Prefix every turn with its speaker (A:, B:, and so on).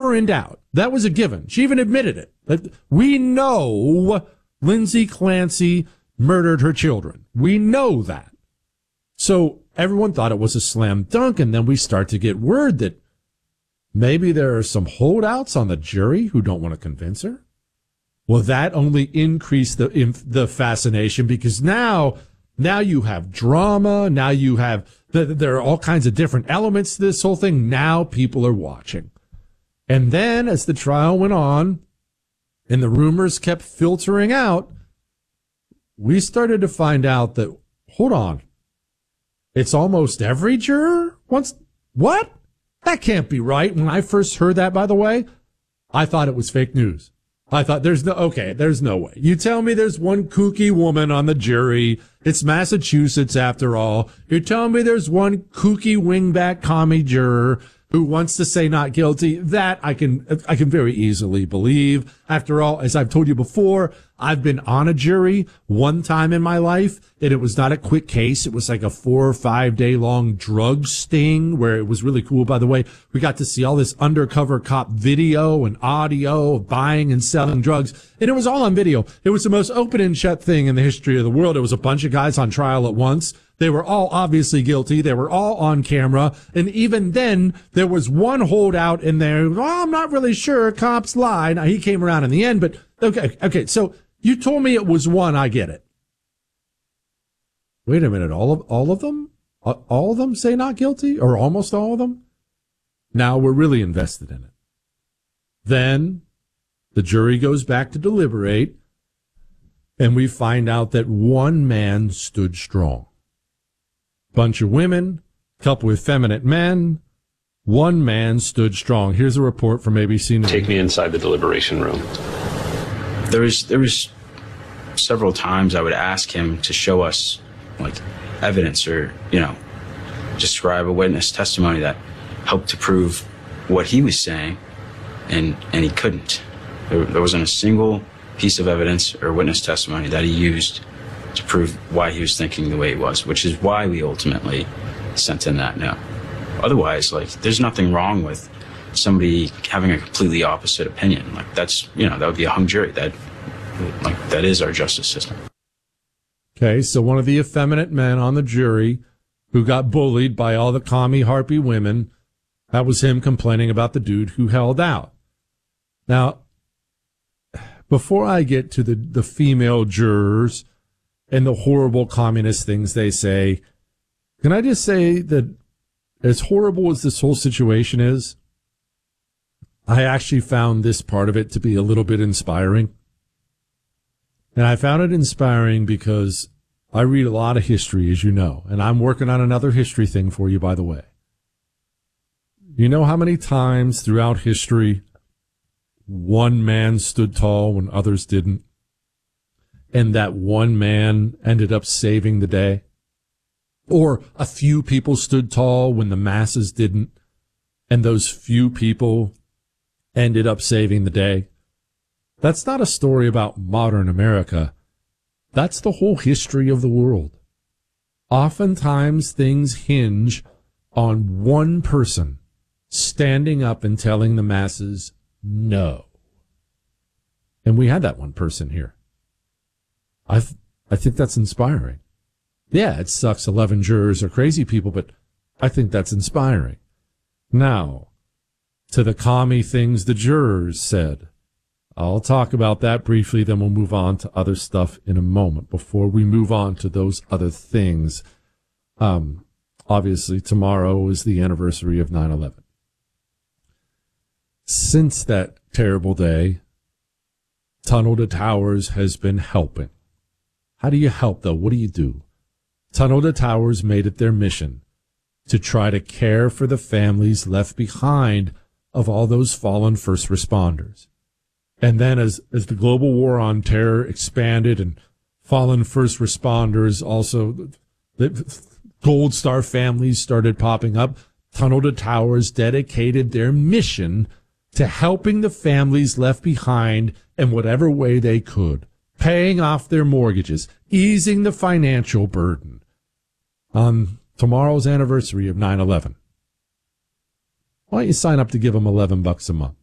A: never in doubt. That was a given. She even admitted it. That we know Lindsay Clancy murdered her children. We know that. So everyone thought it was a slam dunk, and then we start to get word that maybe there are some holdouts on the jury who don't want to convince her. Well, that only increased the fascination, because now you have drama. Now you have, there are all kinds of different elements to this whole thing. Now people are watching. And then as the trial went on and the rumors kept filtering out, we started to find out that, hold on, it's almost every juror wants, what? That can't be right. When I first heard that, by the way, I thought it was fake news. I thought there's no way. You tell me there's one kooky woman on the jury. It's Massachusetts after all. You're telling me there's one kooky wingback commie juror who wants to say not guilty. That I can very easily believe. After all, as I've told you before, I've been on a jury one time in my life, and it was not a quick case. It was like a 4 or 5 day long drug sting where it was really cool. By the way, we got to see all this undercover cop video and audio of buying and selling drugs. And it was all on video. It was the most open and shut thing in the history of the world. It was a bunch of guys on trial at once. They were all obviously guilty. They were all on camera. And even then, there was one holdout in there. Well, I'm not really sure. Cops lied. Now, he came around in the end, but okay. So you told me it was one. I get it. Wait a minute. All of them? All of them say not guilty? Or almost all of them? Now we're really invested in it. Then the jury goes back to deliberate, and we find out that one man stood strong. Bunch of women, couple effeminate men, one man stood strong. Here's a report from ABC News.
B: Take me inside the deliberation room.
C: There was several times I would ask him to show us like evidence or, describe a witness testimony that helped to prove what he was saying, and he couldn't. There wasn't a single piece of evidence or witness testimony that he used to prove why he was thinking the way he was, which is why we ultimately sent in that note. Otherwise, there's nothing wrong with somebody having a completely opposite opinion. That would be a hung jury. That is our justice system.
A: Okay, so one of the effeminate men on the jury who got bullied by all the commie harpy women, that was him complaining about the dude who held out. Now, before I get to the female jurors and the horrible communist things they say, can I just say that as horrible as this whole situation is, I actually found this part of it to be a little bit inspiring. And I found it inspiring because I read a lot of history, as you know, and I'm working on another history thing for you, by the way. You know how many times throughout history one man stood tall when others didn't? And that one man ended up saving the day? Or a few people stood tall when the masses didn't, and those few people ended up saving the day? That's not a story about modern America. That's the whole history of the world. Oftentimes things hinge on one person standing up and telling the masses no. And we had that one person here. I think that's inspiring. Yeah, it sucks 11 jurors are crazy people, but I think that's inspiring. Now, to the commie things the jurors said. I'll talk about that briefly, then we'll move on to other stuff in a moment. Before we move on to those other things, obviously tomorrow is the anniversary of 9/11. Since that terrible day, Tunnel to Towers has been helping. How do you help, though? What do you do? Tunnel to Towers made it their mission to try to care for the families left behind of all those fallen first responders. And then as the global war on terror expanded and fallen first responders, also the Gold Star families started popping up, Tunnel to Towers dedicated their mission to helping the families left behind in whatever way they could, paying off their mortgages, easing the financial burden on tomorrow's anniversary of 9/11. Why don't you sign up to give them $11 a month?